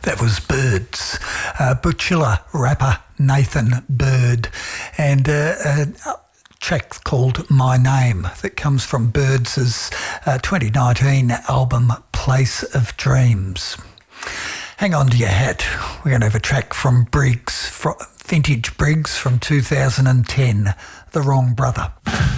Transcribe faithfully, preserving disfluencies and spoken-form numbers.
That was Birds, uh, Butchilla rapper Nathan Bird, and uh, a track called My Name that comes from Birds' uh, twenty nineteen album Place of Dreams. Hang on to your hat. We're going to have a track from Briggs, from Vintage Briggs from two thousand ten, The Wrong Brother.